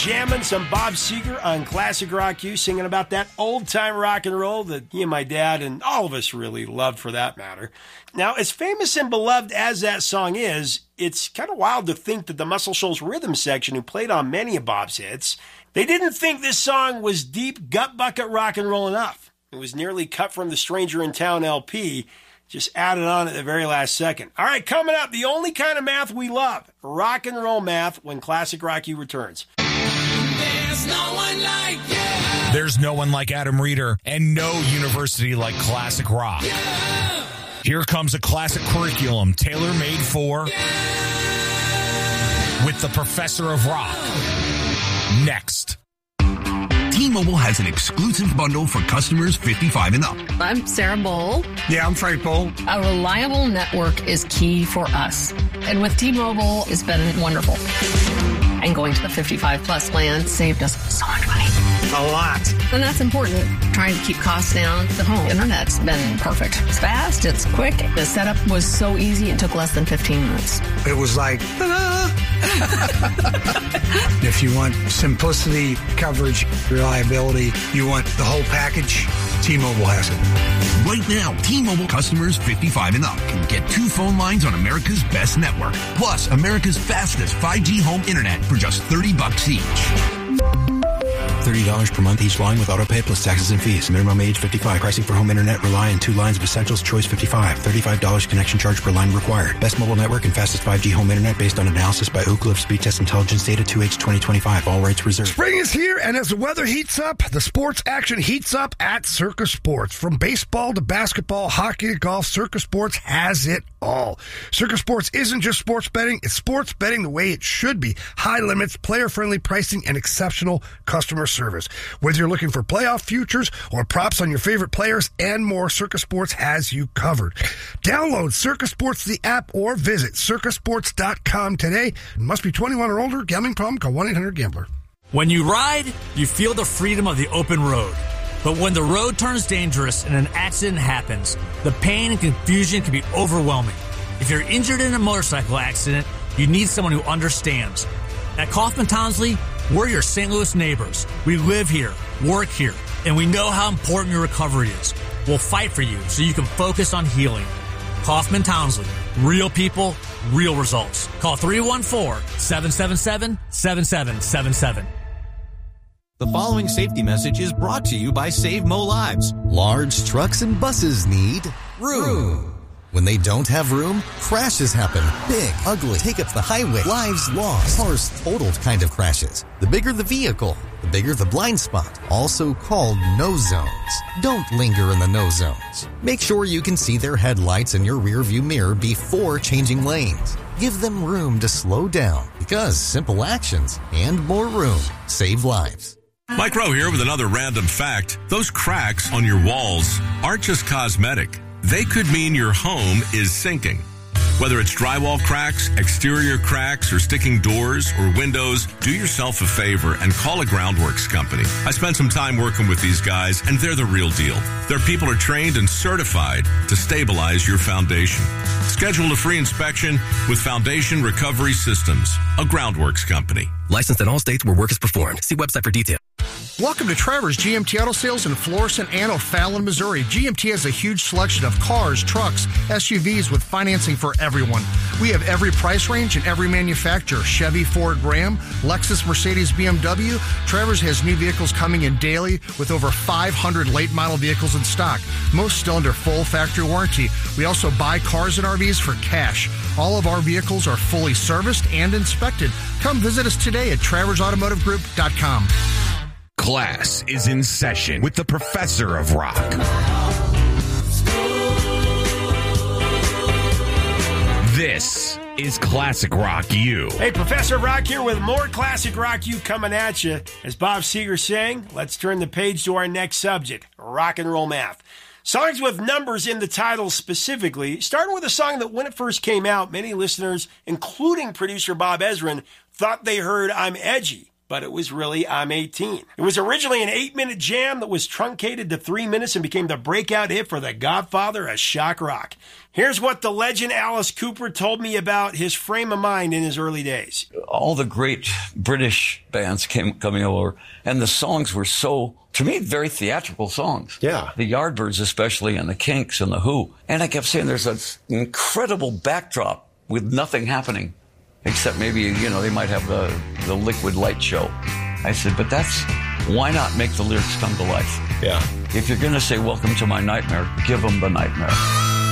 jamming some Bob Seger on Classic Rock U, singing about that old-time rock and roll that he and my dad and all of us really loved, for that matter. Now, as famous and beloved as that song is, it's kind of wild to think that the Muscle Shoals rhythm section, who played on many of Bob's hits, they didn't think this song was deep gut bucket rock and roll enough. It was nearly cut from the Stranger in Town LP, just added on at the very last second. All right, coming up, the only kind of math we love, rock and roll math, when Classic Rock U returns. There's no one like you. There's no one like Adam Reeder, and no university like Classic Rock. Yeah. Here comes a classic curriculum tailor-made for with the Professor of Rock. Next. T-Mobile has an exclusive bundle for customers 55 and up. I'm Sarah Bowl. Yeah, I'm Frank Bowl. A reliable network is key for us. And with T-Mobile, it's been wonderful. And going to the 55-plus plan saved us so much money. A lot. And that's important. Trying to keep costs down. The home internet's been perfect. It's fast. It's quick. The setup was so easy. It took less than 15 minutes. It was like, ta-da! If you want simplicity, coverage, reliability, you want the whole package, T-Mobile has it. Right now, T-Mobile customers 55 and up can get 2 phone lines on America's best network, plus America's fastest 5G home internet for just $30 each. $30 per month each line with autopay plus taxes and fees. Minimum age 55. Pricing for home internet rely on 2 lines of Essentials. Choice 55. $35 connection charge per line required. Best mobile network and fastest 5G home internet based on analysis by Oak Cliff Speed Test Intelligence Data 2H 2025. All rights reserved. Spring is here, and as the weather heats up, the sports action heats up at Circus Sports. From baseball to basketball, hockey to golf, Circus Sports has it all. Circus Sports isn't just sports betting, it's sports betting the way it should be. High limits, player-friendly pricing, and exceptional customer service. Whether you're looking for playoff futures or props on your favorite players and more, Circus Sports has you covered. Download Circus Sports, the app, or visit circusports.com today. Must be 21 or older. Gambling problem? Call 1-800-GAMBLER. When you ride, you feel the freedom of the open road. But when the road turns dangerous and an accident happens, the pain and confusion can be overwhelming. If you're injured in a motorcycle accident, you need someone who understands. At Kaufman Townsley, we're your St. Louis neighbors. We live here, work here, and we know how important your recovery is. We'll fight for you so you can focus on healing. Kaufman Townsley. Real people, real results. Call 314-777-7777. The following safety message is brought to you by Save Mo Lives. Large trucks and buses need room. When they don't have room, crashes happen. Big, ugly, take up the highway, lives lost, cars totaled kind of crashes. The bigger the vehicle, the bigger the blind spot, also called no zones. Don't linger in the no zones. Make sure you can see their headlights in your rearview mirror before changing lanes. Give them room to slow down, because simple actions and more room save lives. Mike Rowe here with another random fact. Those cracks on your walls aren't just cosmetic. They could mean your home is sinking. Whether it's drywall cracks, exterior cracks, or sticking doors or windows, do yourself a favor and call a Groundworks company. I spent some time working with these guys, and they're the real deal. Their people are trained and certified to stabilize your foundation. Schedule a free inspection with Foundation Recovery Systems, a Groundworks company. Licensed in all states where work is performed. See website for details. Welcome to Trevor's GMT Auto Sales in Florissant and O'Fallon, Missouri. GMT has a huge selection of cars, trucks, SUVs with financing for everyone. We have every price range and every manufacturer. Chevy, Ford, Ram, Lexus, Mercedes, BMW. Trevor's has new vehicles coming in daily with over 500 late model vehicles in stock. Most still under full factory warranty. We also buy cars and RVs for cash. All of our vehicles are fully serviced and inspected. Come visit us today at TraversAutomotiveGroup.com. Class is in session with the Professor of Rock. This is Classic Rock U. Hey, Professor of Rock here with more Classic Rock U coming at you. As Bob Seger sang, let's turn the page to our next subject, rock and roll math. Songs with numbers in the title specifically, starting with a song that when it first came out, many listeners, including producer Bob Ezrin, thought they heard I'm Edgy. but it was really I'm 18. It was originally an 8-minute jam that was truncated to 3 minutes and became the breakout hit for the godfather of shock rock. Here's what the legend Alice Cooper told me about his frame of mind in his early days. All the great British bands coming over, and the songs were so, to me, very theatrical songs. Yeah. The Yardbirds especially, and the Kinks and the Who. And I kept saying there's an incredible backdrop with nothing happening, except maybe, they might have the liquid light show. I said, but why not make the lyrics come to life? Yeah. If you're going to say, welcome to my nightmare, give them the nightmare.